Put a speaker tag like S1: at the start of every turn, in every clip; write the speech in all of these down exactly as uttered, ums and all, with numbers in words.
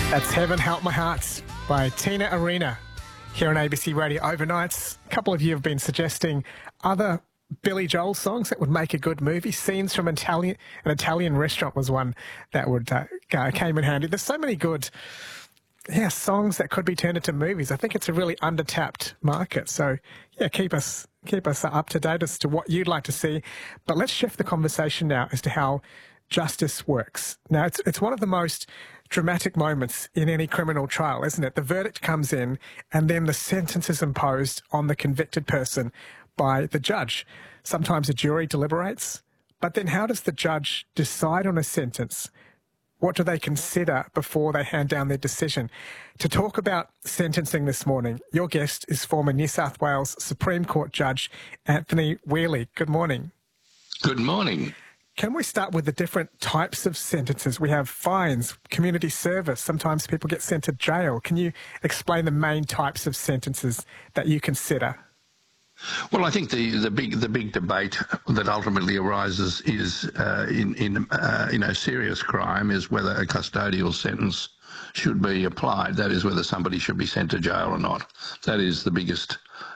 S1: That's Heaven Help My Heart by Tina Arena here on A B C Radio Overnights. A couple of you have been suggesting other Billy Joel songs that would make a good movie. Scenes from Italian, an Italian restaurant was one that would uh, came in handy. There's so many good yeah, songs that could be turned into movies. I think it's a really undertapped market. So, yeah, keep us keep us up to date as to what you'd like to see. But let's shift the conversation now as to how justice works. Now, it's it's one of the most dramatic moments in any criminal trial, isn't it? The verdict comes in and then the sentence is imposed on the convicted person by the judge. Sometimes a jury deliberates, but then how does the judge decide on a sentence? What do they consider before they hand down their decision? To talk about sentencing this morning, your guest is former New South Wales Supreme Court Judge Anthony Whealy. Good morning.
S2: Good morning.
S1: Can we start with the different types of sentences? We have fines, community service. Sometimes people get sent to jail. Can you explain the main types of sentences that you consider?
S2: Well, I think the, the big the big debate that ultimately arises is uh, in in uh, you know serious crime is whether a custodial sentence should be applied. That is, whether somebody should be sent to jail or not. That is the biggest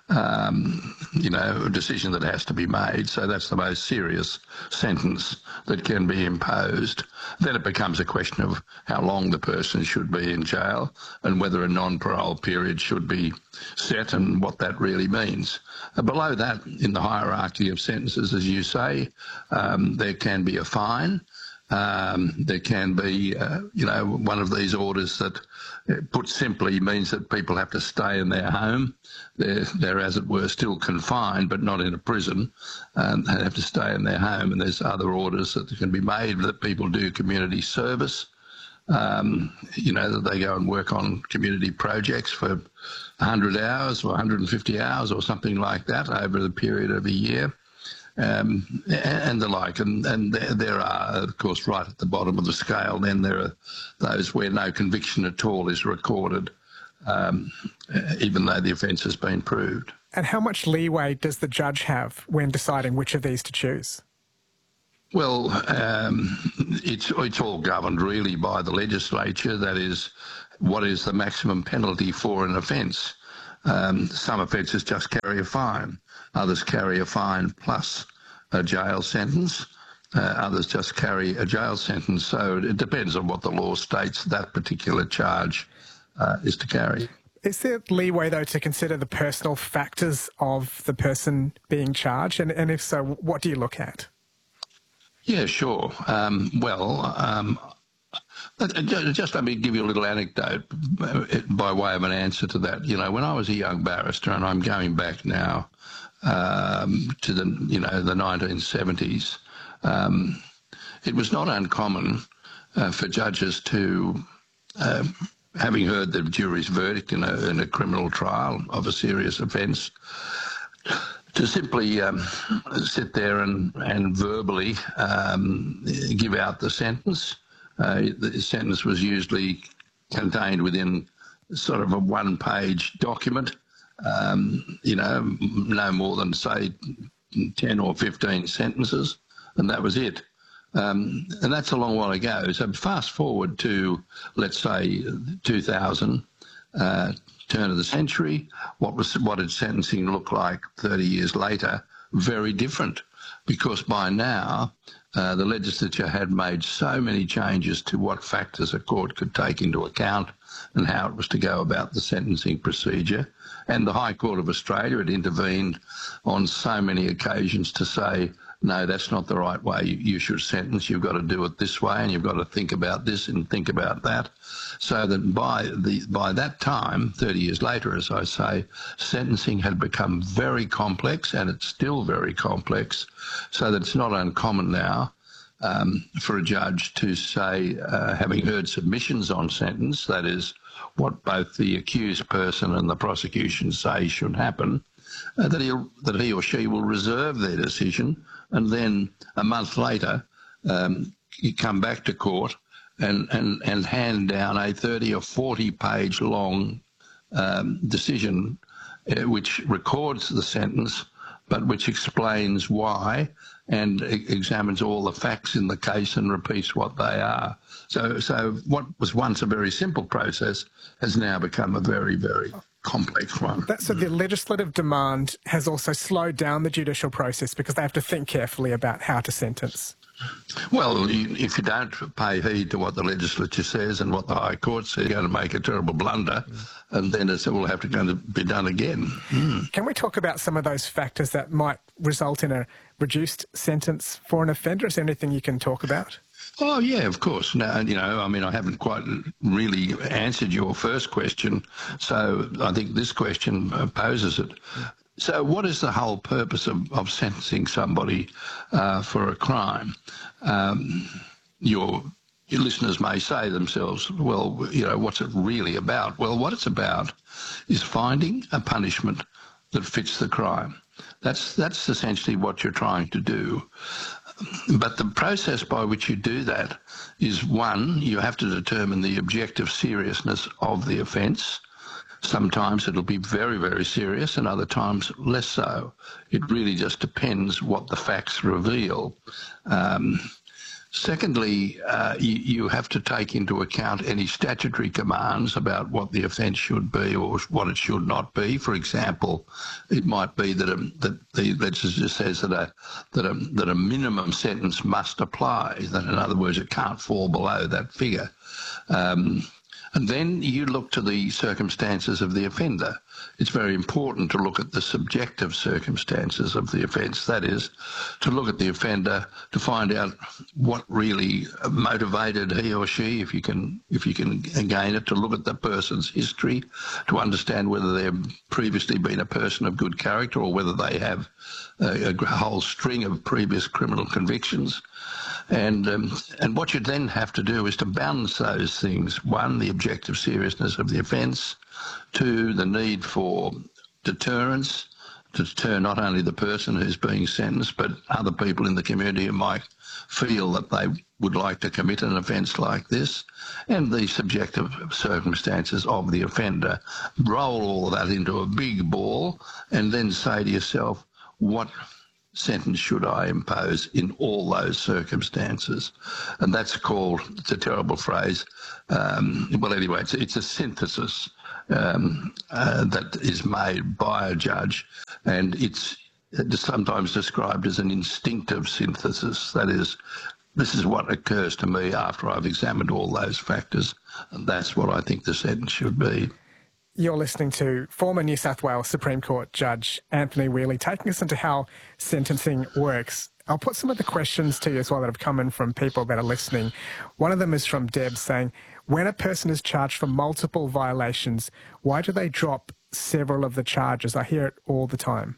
S2: um, you know decision that has to be made. So that's the most serious sentence that can be imposed. Then it becomes a question of how long the person should be in jail and whether a non-parole period should be set and what that really means. Uh, below that, in the hierarchy of sentences, as you say, um, there can be a fine. Um, there can be, uh, you know, one of these orders that, uh, put simply, means that people have to stay in their home. They're, they're, as it were, still confined, but not in a prison. Um, they have to stay in their home. And there's other orders that can be made that people do community service. Um, you know, that they go and work on community projects for one hundred hours or one hundred fifty hours or something like that over the period of a year. Um, and the like, and, and there, there are, of course, right at the bottom of the scale, then there are those where no conviction at all is recorded, um, even though the offence has been proved.
S1: And how much leeway does the judge have when deciding which of these to choose?
S2: Well, um, it's, it's all governed really by the legislature. That is, what is the maximum penalty for an offence? Um, some offences just carry a fine. Others carry a fine plus a jail sentence. Uh, others just carry a jail sentence. So it depends on what the law states that particular charge uh, is to carry.
S1: Is there leeway, though, to consider the personal factors of the person being charged? And, and if so, what do you look at?
S2: Yeah, sure. Um, well, um, just let me give you a little anecdote by way of an answer to that. You know, when I was a young barrister, and I'm going back now um, to the, you know, the nineteen seventies, um, it was not uncommon uh, for judges to, uh, having heard the jury's verdict in a, in a criminal trial of a serious offence, to simply um, sit there and, and verbally um, give out the sentence. Uh, the sentence was usually contained within sort of a one-page document, um, you know, no more than, say, ten or fifteen sentences, and that was it. Um, and that's a long while ago. So fast forward to, let's say, two thousand, uh, turn of the century, what was what did sentencing look like thirty years later? Very different, because by now uh, the legislature had made so many changes to what factors a court could take into account and how it was to go about the sentencing procedure. And the High Court of Australia had intervened on so many occasions to say, no, that's not the right way you should sentence. You've got to do it this way, and you've got to think about this and think about that. So that by the by that time, thirty years later, as I say, sentencing had become very complex, and it's still very complex, so that it's not uncommon now um, for a judge to say, uh, having heard submissions on sentence, that is, what both the accused person and the prosecution say should happen, uh, that, he'll, that he or she will reserve their decision, and then a month later um, you come back to court and, and, and hand down a thirty or forty page long um, decision uh, which records the sentence but which explains why and e- examines all the facts in the case and repeats what they are. So, so what was once a very simple process has now become a very, very complex one.
S1: That, so the legislative demand has also slowed down the judicial process because they have to think carefully about how to sentence.
S2: Well, you, if you don't pay heed to what the legislature says and what the High Court says, you're going to make a terrible blunder, mm. and then it's all have to go to be done again. Mm.
S1: Can we talk about some of those factors that might result in a reduced sentence for an offender? Is there anything you can talk about?
S2: Oh, yeah, of course. No, you know, I mean, I haven't quite really answered your first question, so I think this question poses it. So what is the whole purpose of, of sentencing somebody uh, for a crime? Um, your, your listeners may say themselves, well, you know, what's it really about? Well, what it's about is finding a punishment that fits the crime. That's, that's essentially what you're trying to do. But the process by which you do that is, one, you have to determine the objective seriousness of the offence. Sometimes it'll be very, very serious and other times less so. It really just depends what the facts reveal. Um, secondly, uh, you, you have to take into account any statutory commands about what the offence should be or what it should not be. For example, it might be that, a, that the legislature says that a, that, a, that a minimum sentence must apply, that in other words it can't fall below that figure. Um, And then you look to the circumstances of the offender. It's very important to look at the subjective circumstances of the offence. That is, to look at the offender to find out what really motivated he or she, if you can, if you can gain it, to look at the person's history, to understand whether they've previously been a person of good character or whether they have a, a whole string of previous criminal convictions. And um, and what you then have to do is to balance those things. One, the objective seriousness of the offence. Two, the need for deterrence, to deter not only the person who's being sentenced, but other people in the community who might feel that they would like to commit an offence like this, and the subjective circumstances of the offender. Roll all of that into a big ball and then say to yourself, what sentence should I impose in all those circumstances? And that's called, it's a terrible phrase, um, well anyway, it's, it's a synthesis um, uh, that is made by a judge, and it's sometimes described as an instinctive synthesis. That is, this is what occurs to me after I've examined all those factors, and that's what I think the sentence should be.
S1: You're listening to former New South Wales Supreme Court Judge Anthony Whealy taking us into how sentencing works. I'll put some of the questions to you as well that have come in from people that are listening. One of them is from Deb saying, when a person is charged for multiple violations, why do they drop several of the charges? I hear it all the time.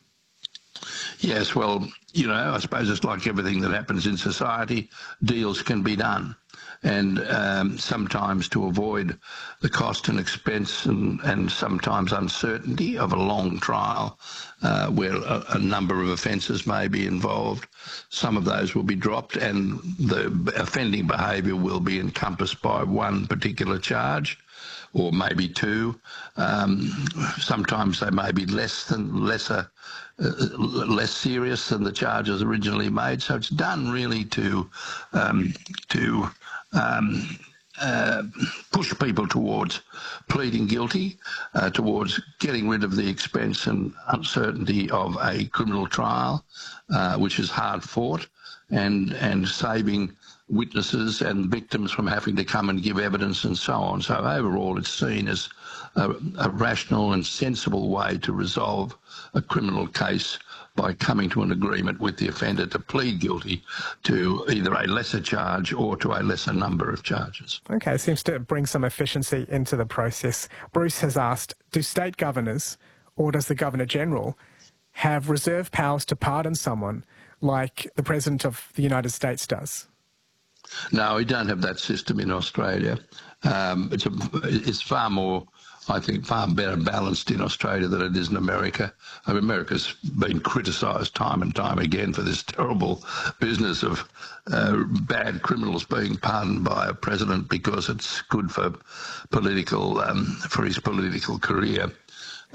S2: Yes, well, you know, I suppose it's like everything that happens in society, deals can be done. And um, sometimes to avoid the cost and expense and, and sometimes uncertainty of a long trial uh, where a, a number of offences may be involved, some of those will be dropped and the offending behaviour will be encompassed by one particular charge or maybe two. Um, sometimes they may be less than lesser, uh, less serious than the charges originally made. So it's done really to um, to um, uh, push people towards pleading guilty, uh, towards getting rid of the expense and uncertainty of a criminal trial, uh, which is hard fought, and and saving witnesses and victims from having to come and give evidence and so on. So overall it's seen as a, a rational and sensible way to resolve a criminal case by coming to an agreement with the offender to plead guilty to either a lesser charge or to a lesser number of charges.
S1: Okay, it seems to bring some efficiency into the process. Bruce has asked, do state governors or does the Governor-General have reserve powers to pardon someone like the President of the United States does?
S2: No, we don't have that system in Australia. Um, it's, a, it's far more, I think, far better balanced in Australia than it is in America. I mean, America's been criticised time and time again for this terrible business of uh, bad criminals being pardoned by a president because it's good for political, um, for his political career.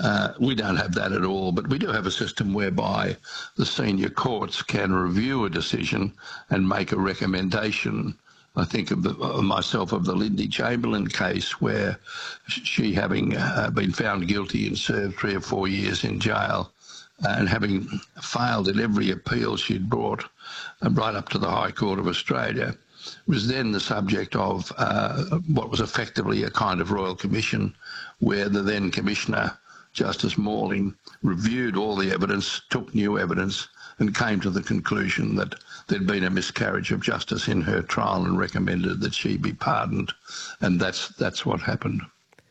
S2: Uh, we don't have that at all, but we do have a system whereby the senior courts can review a decision and make a recommendation. I think of, the, of myself of the Lindy Chamberlain case, where she, having uh, been found guilty and served three or four years in jail, uh, and having failed in every appeal she'd brought uh, right up to the High Court of Australia, was then the subject of uh, what was effectively a kind of royal commission, where the then Commissioner, Justice Morling, reviewed all the evidence, took new evidence, and came to the conclusion that there'd been a miscarriage of justice in her trial and recommended that she be pardoned. And that's that's what happened.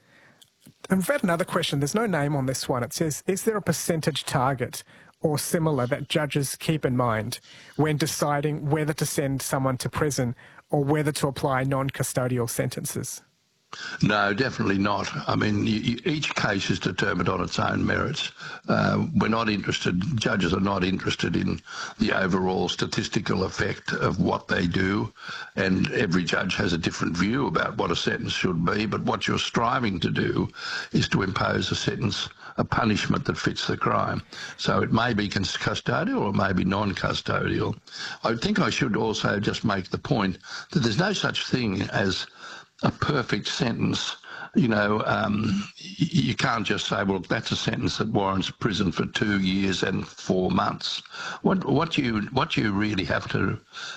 S1: I've had another question. There's no name on this one. It says, is there a percentage target or similar that judges keep in mind when deciding whether to send someone to prison or whether to apply non-custodial sentences?
S2: No, definitely not. I mean, you, you, each case is determined on its own merits. Uh, we're not interested, judges are not interested in the overall statistical effect of what they do, and every judge has a different view about what a sentence should be, but what you're striving to do is to impose a sentence, a punishment that fits the crime. So it may be custodial or it may be non-custodial. I think I should also just make the point that there's no such thing as a perfect sentence. You know, um, you can't just say, well, that's a sentence that warrants prison for two years and four months. What what you what you really have to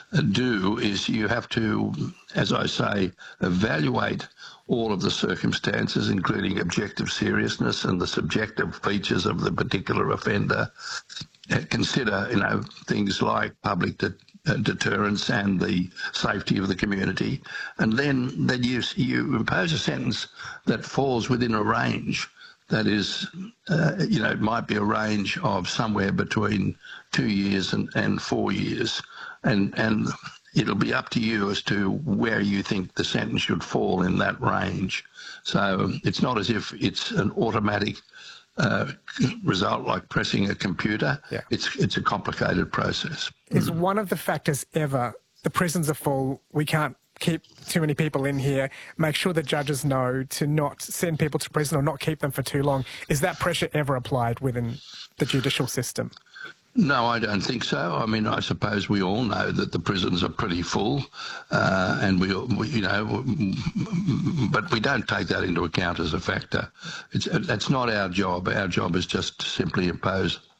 S2: do is you have to, as I say, evaluate all of the circumstances, including objective seriousness and the subjective features of the particular offender. Consider, you know, things like public de- uh, deterrence and the safety of the community, and then then you you impose a sentence that falls within a range that is, uh, you know, it might be a range of somewhere between two years and, and four years, and and it'll be up to you as to where you think the sentence should fall in that range. So it's not as if it's an automatic Uh, result like pressing a computer.
S1: Yeah.
S2: It's it's a complicated process.
S1: Is one of the factors ever, the prisons are full, we can't keep too many people in here, make sure the judges know to not send people to prison or not keep them for too long. Is that pressure ever applied within the judicial system?
S2: No, I don't think so. I mean, I suppose we all know that the prisons are pretty full, uh, and we, we, you know, but we don't take that into account as a factor. It's that's not our job. Our job is just to simply impose